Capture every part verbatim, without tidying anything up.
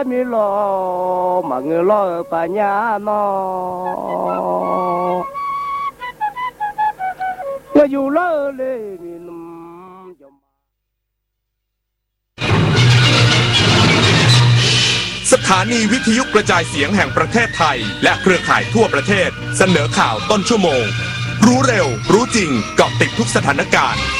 mi lo mà người lo bà nhà nó người dù lo lên mi nằm สถานีวิทยุกระจายเสียงแห่งประเทศไทยและเครือข่ายทั่วประเทศเสนอข่าวต้นชั่วโมงรู้เร็วรู้จริงเกาะติดทุกสถานการณ์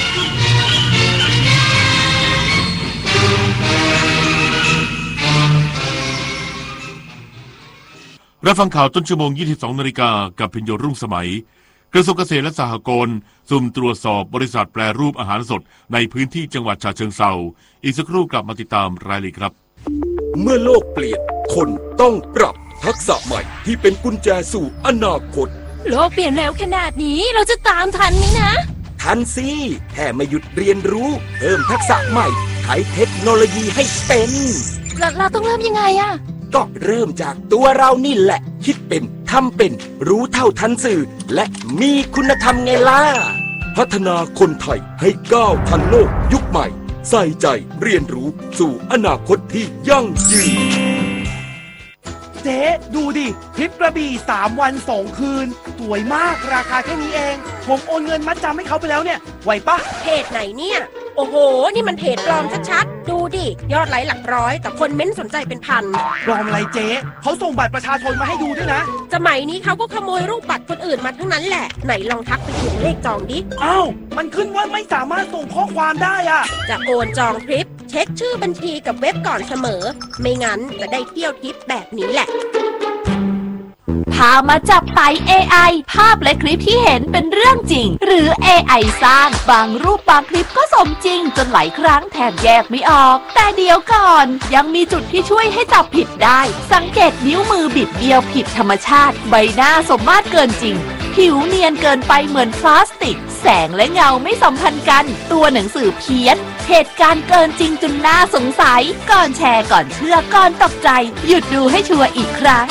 รับฟังข่าวต้นชั่วโมง ยี่สิบสอง นาฬิกากับพิญโยรุ่งสมัยกระทรวงเกษตรและสหกรณ์สุ่มตรวจสอบบริษัทแปรรูปอาหารสดในพื้นที่จังหวัดฉะเชิงเทราอีกสักครู่กลับมาติดตามรายละเอียดครับเมื่อโลกเปลี่ยนคนต้องปรับทักษะใหม่ที่เป็นกุญแจสู่อนาคตโลกเปลี่ยนเร็วขนาดนี้เราจะตามทันไหมนะทันสิแค่ไม่หยุดเรียนรู้เพิ่มทักษะใหม่ใช้เทคโนโลยีให้เป็นเราเราต้องเริ่มยังไงอะก็เริ่มจากตัวเรานี่แหละคิดเป็นทำเป็นรู้เท่าทันสื่อและมีคุณธรรมไงล่ะพัฒนาคนไทยให้ก้าวทันโลกยุคใหม่ใส่ใจเรียนรู้สู่อนาคตที่ยั่งยืนเจ๊ดูดิทริปกระบี่สามวันสองคืนสวยมากราคาแค่นี้เองผมโอนเงินมัดจำให้เขาไปแล้วเนี่ยไหวปะเพจไหนเนี่ยโอ้โหนี่มันเพจปลอมชัดๆดูดิยอดไลค์หลักร้อยแต่คนเม้นสนใจเป็นพันปลอมอะไรเจ๊เขาส่งบัตรประชาชนมาให้ดูด้วยนะสมัยนี้เขาก็ขโมยรูปบัตรคนอื่นมาทั้งนั้นแหละไหนลองทักไปถึงเลขจองดิอ้าวมันขึ้นว่าไม่สามารถส่งข้อความได้อะจะโอนจองทริปเช็คชื่อบัญชีกับเว็บก่อนเสมอไม่งั้นจะได้เที่ยวทริปแบบนี้แหละพามาจับไต่ เอ ไอ ภาพและคลิปที่เห็นเป็นเรื่องจริงหรือ เอ ไอ สร้างบางรูปบางคลิปก็สมจริงจนหลายครั้งแทบแยกไม่ออกแต่เดี๋ยวก่อนยังมีจุดที่ช่วยให้จับผิดได้สังเกตนิ้วมือบิดเบี้ยวผิดธรรมชาติใบหน้าสมมาตรเกินจริงผิวเนียนเกินไปเหมือนพลาสติกแสงและเงาไม่สัมพันธ์กันตัวหนังสือเพี้ยนเหตุการณ์เกินจริงจนน่าสงสัยก่อนแชร์ก่อนเชื่อก่อนตกใจหยุดดูให้ชัวร์อีกครั้ง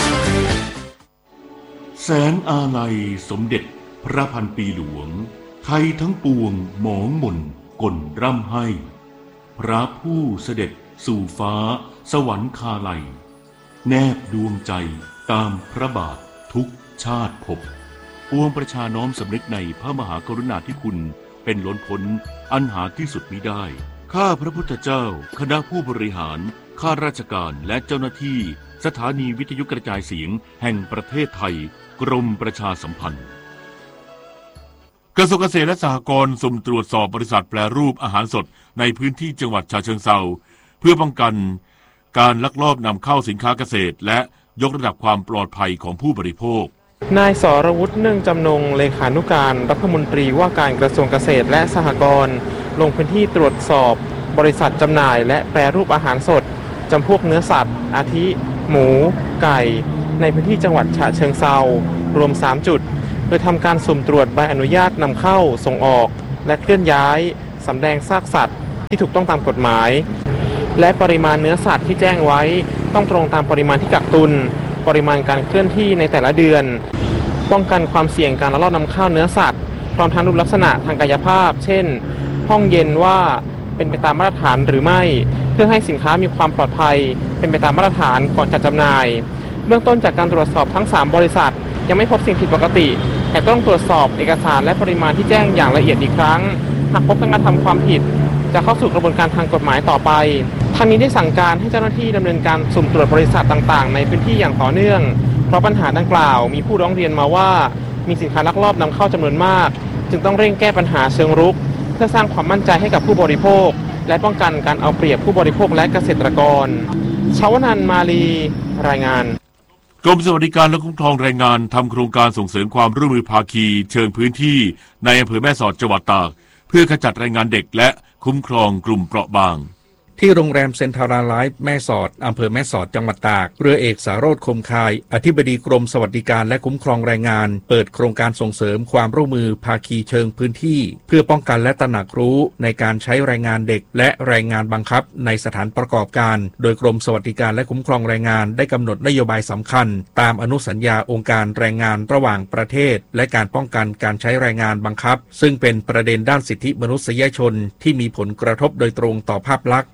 แสนอาลัยสมเด็จพระพันปีหลวงไทยทั้งปวงหมองหม่นก่นร่ำให้พระผู้เสด็จสู่ฟ้าสวรรคาลัยแนบดวงใจตามพระบาททุกชาติภพปวงประชาน้อมสำนึกในพระมหากรุณาธิคุณเป็นล้นพ้นอันหาที่สุดมิได้ข้าพระพุทธเจ้าคณะผู้บริหารข้าราชการและเจ้าหน้าที่สถานีวิทยุกระจายเสียงแห่งประเทศไทยกรมประชาสัมพันธ์กระทรวงเกษตรและสหกรณ์สุ่มตรวจสอบบริษัทแปรรูปอาหารสดในพื้นที่จังหวัดฉะเชิงเทราเพื่อป้องกันการลักลอบนำเข้าสินค้าเกษตรและยกระดับความปลอดภัยของผู้บริโภคนายสรวุฒิเนื่องจำนงเลขานุการรัฐมนตรีว่าการกระทรวงเกษตรและสหกรณ์ลงพื้นที่ตรวจสอบบริษัทจำหน่ายและแปรรูปอาหารสดจำพวกเนื้อสัตว์อาทิหมูไก่ในพื้นที่จังหวัดฉะเชิงเทรารวมสามจุดโดยทำการสุ่มตรวจใบอนุญาตนำเข้าส่งออกและเคลื่อนย้ายสำแดงซากสัตว์ที่ถูกต้องตามกฎหมายและปริมาณเนื้อสัตว์ที่แจ้งไว้ต้องตรงตามปริมาณที่กักตุนปริมาณการเคลื่อนที่ในแต่ละเดือนป้องกันความเสี่ยงการลักลอบนำเข้าเนื้อสัตว์พร้อมทั้งรูปลักษณะทางกายภาพเช่นห้องเย็นว่าเป็นไปตามมาตรฐานหรือไม่เพื่อให้สินค้ามีความปลอดภัยเป็นไปตามมาตรฐานก่อนจัดจำหน่ายเบื้องต้นจากการตรวจสอบทั้งสามบริษัทยังไม่พบสิ่งผิดปกติแต่ต้องตรวจสอบเอกสารและปริมาณที่แจ้งอย่างละเอียดอีกครั้งหากพบการกระทำความผิดจะเข้าสู่กระบวนการทางกฎหมายต่อไปทางนี้ได้สั่งการให้เจ้าหน้าที่ดำเนินการสุ่มตรวจบริษัทต่างๆในพื้นที่อย่างต่อเนื่องเพราะปัญหาดังกล่าวมีผู้ร้องเรียนมาว่ามีสินค้าลักลอบนำเข้าจำนวนมากจึงต้องเร่งแก้ปัญหาเชิงรุกเพื่อสร้างความมั่นใจให้กับผู้บริโภคและป้องกันการเอาเปรียบผู้บริโภคและเกษตรกรชวนันท์มาลีรายงานกรมสวัสดิการและคุ้มครองแรงงานทำโครงการส่งเสริมความร่วมมือภาคีเชิงพื้นที่ในอำเภอแม่สอดจังหวัดตากเพื่อขจัดแรงงานเด็กและคุ้มครองกลุ่มเปราะบางที่โรงแรมเซ็นทรัลไลฟ์แม่สอดอำเภอแม่สอดจังหวัดตากเรือเอกสารโรจน์คมคายอธิบดีกรมสวัสดิการและคุ้มครองแรงงานเปิดโครงการส่งเสริมความร่วมมือภาคีเชิงพื้นที่เพื่อป้องกันและตระหนักรู้ในการใช้แรงงานเด็กและแรงงานบังคับในสถานประกอบการโดยกรมสวัสดิการและคุ้มครองแรงงานได้กำหนดนโยบายสำคัญตามอนุสัญญาองค์การแรงงานระหว่างประเทศและการป้องกันการใช้แรงงานบังคับซึ่งเป็นประเด็นด้านสิทธิมนุษยชนที่มีผลกระทบโดยตรงต่อภาพลักษณ์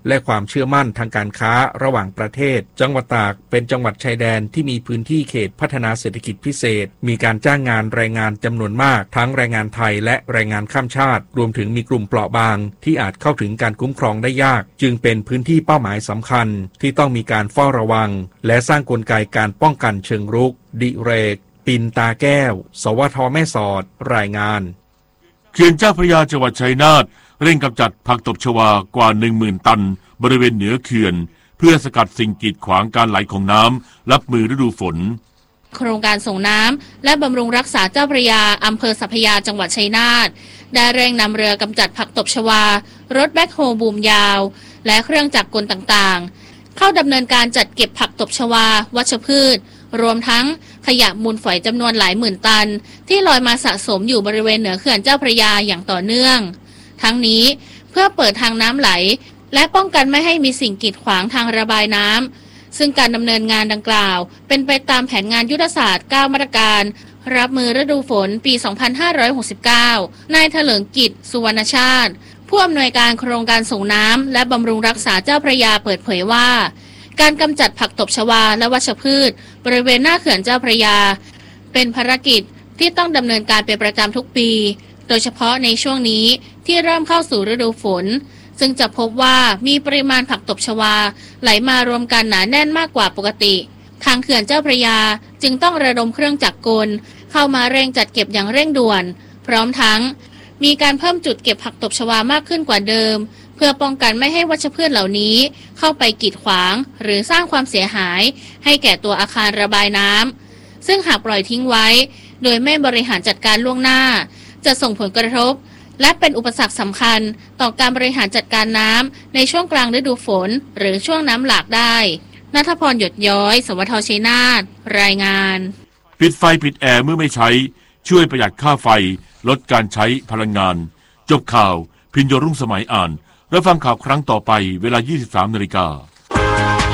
และความเชื่อมั่นทางการค้าระหว่างประเทศจังหวัดตากเป็นจังหวัดชายแดนที่มีพื้นที่เขตพัฒนาเศรษฐกิจพิเศษมีการจ้างงานแรงงานจำนวนมากทั้งแรงงานไทยและแรงงานข้ามชาติรวมถึงมีกลุ่มเปราะบางที่อาจเข้าถึงการคุ้มครองได้ยากจึงเป็นพื้นที่เป้าหมายสำคัญที่ต้องมีการเฝ้าระวังและสร้างกลไกการป้องกันเชิงรุกดิเรกปินตาแก้วสวทแม่สอดรายงานเขื่อนเจ้าพระยาจังหวัดชัยนาทเร่งกำจัดผักตบชวากว่า หนึ่งหมื่น ตันบริเวณเหนือเขื่อนเพื่อสกัดสิ่งกีดขวางการไหลของน้ำรับมือฤดูฝนโครงการส่งน้ำและบำรุงรักษาเจ้าพระยาอำเภอสัพพยาจังหวัดชัยนาทได้เร่งนำเรือกำจัดผักตบชวารถแบ็คโฮบูมยาวและเครื่องจักรกลต่างๆเข้าดำเนินการจัดเก็บผักตบชวาวัชพืชรวมทั้งขยะมูลฝอยจำนวนหลายหมื่นตันที่ลอยมาสะสมอยู่บริเวณเหนือเขื่อนเจ้าพระยาอย่างต่อเนื่องทั้งนี้เพื่อเปิดทางน้ำไหลและป้องกันไม่ให้มีสิ่งกีดขวางทางระบายน้ำซึ่งการดำเนินงานดังกล่าวเป็นไปตามแผนงานยุทธศาสตร์เก้ามาตรการรับมือฤดูฝนปี สองพันห้าร้อยหกสิบเก้า นายเถลิงกิจสุวรรณชาติผู้อำนวยการโครงการส่งน้ำและบำรุงรักษาเจ้าพระยาเปิดเผยว่าการกำจัดผักตบชวาและวัชพืชบริเวณหน้าเขื่อนเจ้าพระยาเป็นภารกิจที่ต้องดำเนินการเป็นประจำทุกปีโดยเฉพาะในช่วงนี้ที่เริ่มเข้าสู่ฤดูฝนซึ่งจะพบว่ามีปริมาณผักตบชวาไหลมารวมกันหนาแน่นมากกว่าปกติทางเขื่อนเจ้าพระยาจึงต้องระดมเครื่องจักรกลเข้ามาเร่งจัดเก็บอย่างเร่งด่วนพร้อมทั้งมีการเพิ่มจุดเก็บผักตบชวามากขึ้นกว่าเดิมเพื่อป้องกันไม่ให้วัชพืชเหล่านี้เข้าไปกีดขวางหรือสร้างความเสียหายให้แก่ตัวอาคารระบายน้ำซึ่งหากปล่อยทิ้งไว้โดยไม่บริหารจัดการล่วงหน้าจะส่งผลกระทบและเป็นอุปสรรคสำคัญต่อการบริหารจัดการน้ำในช่วงกลางฤดูฝนหรือช่วงน้ำหลากได้ณัฐพรหยดย้อยสวทชัยนาทรายงานปิดไฟปิดแอร์เมื่อไม่ใช้ช่วยประหยัดค่าไฟลดการใช้พลังงานจบข่าวพิญโยรุ่งสมัยอ่านรับฟังข่าวครั้งต่อไปเวลา ยี่สิบสามนาฬิกา